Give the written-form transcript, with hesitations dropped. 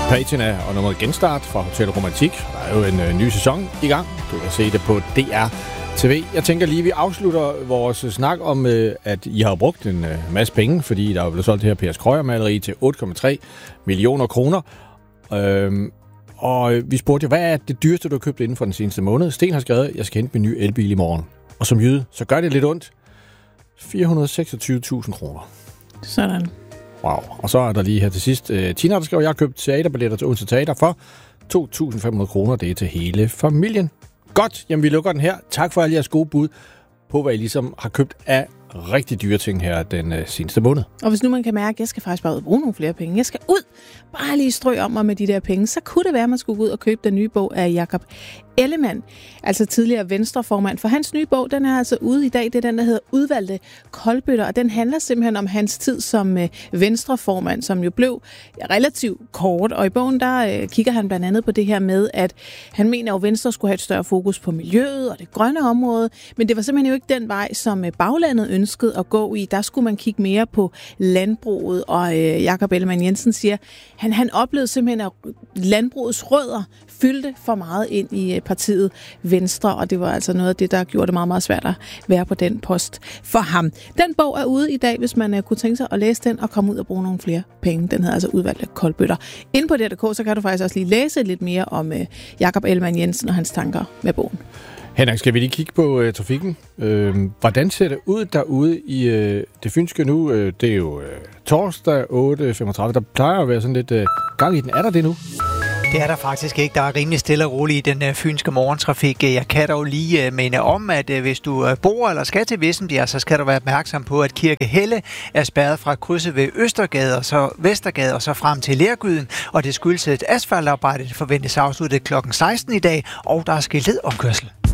Patina og nummeret Genstart fra Hotel Romantik. Der er jo en ny sæson i gang. Du kan se det på DR TV. Jeg tænker lige, vi afslutter vores snak om, at I har brugt en masse penge, fordi der er blevet solgt det her P.S. Krøyer-maleri til 8,3 millioner kroner. Og vi spurgte jo, hvad er det dyreste, du har købt inden for den seneste måned? Sten har skrevet, jeg skal hente min nye elbil i morgen. Og som jyde, så gør det lidt ondt. 426.000 kroner. Sådan. Wow. Og så er der lige her til sidst Tina, der skriver, jeg har købt teaterbilletter til Odense Teater for 2.500 kroner. Det er til hele familien. Godt, jamen vi lukker den her. Tak for alle jeres gode bud på, hvad I ligesom har købt af rigtig dyre ting her den seneste måned. Og hvis nu man kan mærke, at jeg skal faktisk bare ud og bruge nogle flere penge. Jeg skal ud, bare lige strø om mig med de der penge. Så kunne det være, at man skulle gå ud og købe den nye bog af Jakob Ellemann, altså tidligere Venstreformand. For hans nye bog, den er altså ude i dag. Det er den, der hedder Udvalgte Kolbøtter, og den handler simpelthen om hans tid som Venstreformand, som jo blev relativt kort. Og i bogen, der kigger han blandt andet på det her med, at han mener, at Venstre skulle have et større fokus på miljøet og det grønne område, men det var simpelthen jo ikke den vej, som baglandet ønskede at gå i. Der skulle man kigge mere på landbruget, og Jakob Ellemann Jensen siger, han oplevede simpelthen, at landbrugets rødder fyldte for meget ind i partiet Venstre, og det var altså noget af det, der gjorde det meget, meget svært at være på den post for ham. Den bog er ude i dag, hvis man kunne tænke sig at læse den og komme ud og bruge nogle flere penge. Den hedder altså Udvalgte Kolbøtter. Inde på DR.dk, så kan du faktisk også lige læse lidt mere om Jakob Ellemann Jensen og hans tanker med bogen. Henrik, skal vi lige kigge på trafikken? Hvordan ser det ud derude i det fynske nu? Det er jo torsdag 8.35. Der plejer at være sådan lidt gang i den. Er der det nu? Det er der faktisk ikke. Der er rimelig stille og roligt i den fynske morgentrafik. Jeg kan dog lige minde om, at hvis du bor eller skal til Vissenbjerg, så skal du være opmærksom på, at Kirke Helle er spærret fra krydset ved Østergade og så Vestergade og så frem til Lergyden. Og det skyldes et asfaltarbejde, det forventes afsluttet kl. 16 i dag, og der er sket omkørsel.